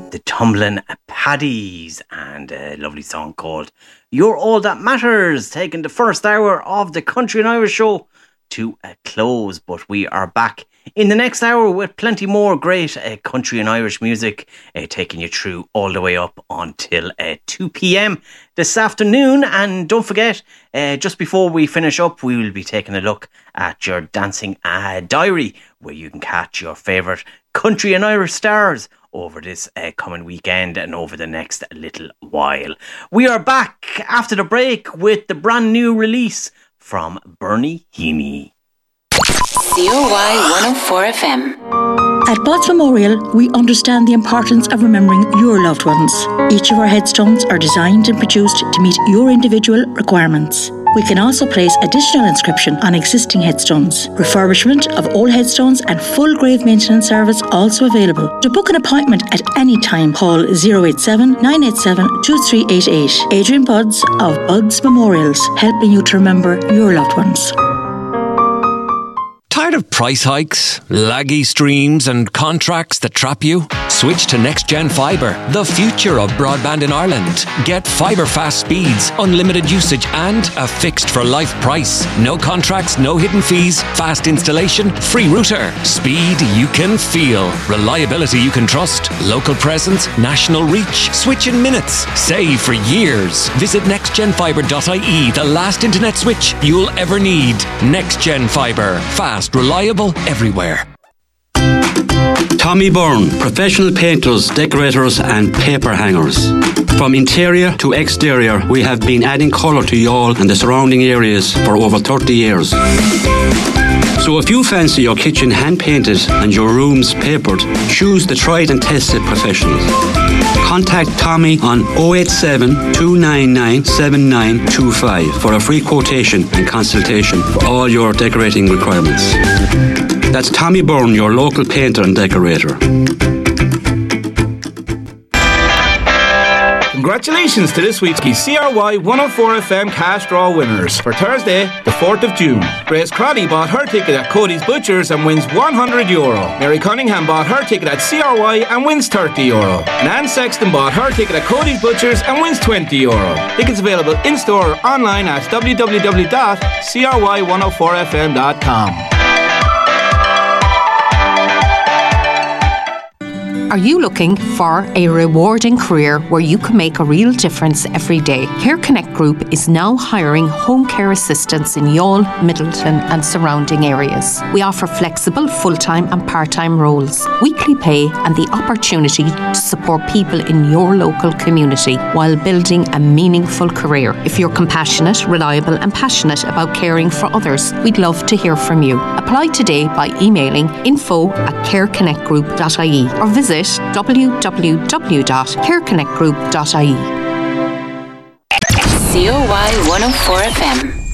The Tumbling Paddies and a lovely song called You're All That Matters, taking the first hour of the Country and Irish show to a close. But we are back in the next hour with plenty more great country and Irish music, taking you through all the way up until 2 p.m. this afternoon. And don't forget, just before we finish up, we will be taking a look at your dancing diary, where you can catch your favourite country and Irish stars over this coming weekend and over the next little while. We are back after the break with the brand new release from Bernie Heaney. COY 104 FM. At Bud's Memorial, we understand the importance of remembering your loved ones. Each of our headstones are designed and produced to meet your individual requirements. We can also place additional inscription on existing headstones. Refurbishment of old headstones and full grave maintenance service also available. To book an appointment at any time, call 087 987 2388. Adrian Budds of Budds Memorials, helping you to remember your loved ones. Tired of price hikes, laggy streams and contracts that trap you? Switch to Next Gen Fibre, the future of broadband in Ireland. Get fibre fast speeds, unlimited usage and a fixed for life price. No contracts, no hidden fees, fast installation, free router. Speed you can feel. Reliability you can trust. Local presence, national reach. Switch in minutes. Save for years. Visit nextgenfibre.ie, the last internet switch you'll ever need. Next Gen Fibre. Fast, reliable everywhere. Tommy Byrne, professional painters, decorators and paper hangers. From interior to exterior, we have been adding colour to Youghal and the surrounding areas for over 30 years. So if you fancy your kitchen hand-painted and your rooms papered, choose the tried and tested professionals. Contact Tommy on 087 299 7925 for a free quotation and consultation for all your decorating requirements. That's Tommy Byrne, your local painter and decorator. Congratulations to this week's CRY 104 FM cash draw winners for Thursday, the 4th of June. Grace Crotty bought her ticket at Cody's Butchers and wins €100. Mary Cunningham bought her ticket at CRY and wins €30. And Anne Sexton bought her ticket at Cody's Butchers and wins €20. Tickets available in-store or online at www.cry104fm.com. Are you looking for a rewarding career where you can make a real difference every day? Care Connect Group is now hiring home care assistants in Youghal, Middleton and surrounding areas. We offer flexible full-time and part-time roles, weekly pay and the opportunity to support people in your local community while building a meaningful career. If you're compassionate, reliable and passionate about caring for others, we'd love to hear from you. Apply today by emailing info@careconnectgroup.ie or visit www.careconnectgroup.ie. COY 104 FM.